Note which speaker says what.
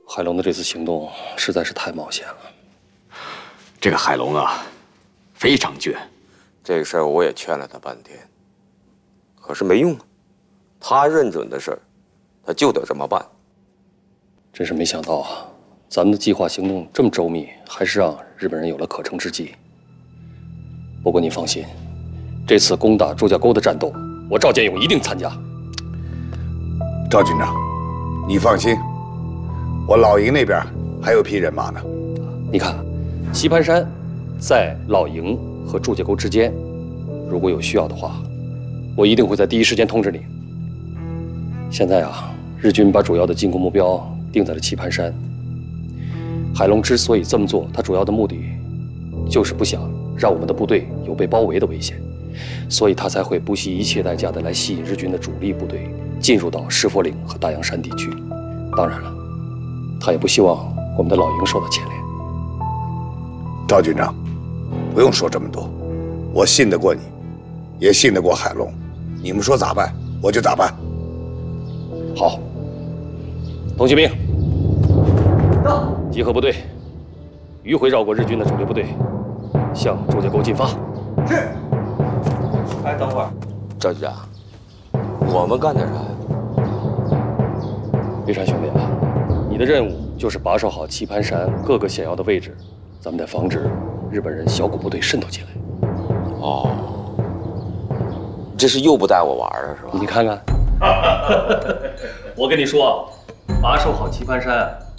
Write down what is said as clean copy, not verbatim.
Speaker 1: 海龙的这次行动实在是太冒险了。
Speaker 2: 这个海龙啊，非常倔。
Speaker 3: 这个事儿我也劝了他半天，可是没用啊。他认准的事儿，他就得这么办。
Speaker 1: 真是没想到啊，咱们的计划行动这么周密，还是让日本人有了可乘之机。不过你放心，这次攻打朱家沟的战斗，我赵建勇一定参加。
Speaker 4: 赵军长，你放心，我老营那边还有批人马呢。
Speaker 1: 你看，棋盘山在老营和朱家沟之间，如果有需要的话，我一定会在第一时间通知你。现在啊，日军把主要的进攻目标定在了棋盘山。海龙之所以这么做，他主要的目的就是不想让我们的部队有被包围的危险，所以他才会不惜一切代价的来吸引日军的主力部队进入到石佛岭和大洋山地区。当然了，他也不希望我们的老营受到牵连。
Speaker 4: 赵军长，不用说这么多，我信得过你，也信得过海龙。你们说咋办，我就咋办。
Speaker 1: 好，通缉兵，到，集合部队，迂回绕过日军的主力部队，向朱家沟进发。
Speaker 5: 是。哎，等会儿，
Speaker 3: 赵局长，我们干点啥呀？
Speaker 1: 别山兄弟啊，你的任务就是把守好棋盘山各个险要的位置，咱们得防止日本人小股部队渗透进来。
Speaker 3: 哦，这是又不带我玩了是吧？
Speaker 1: 你看看，我跟你说，把守好棋盘山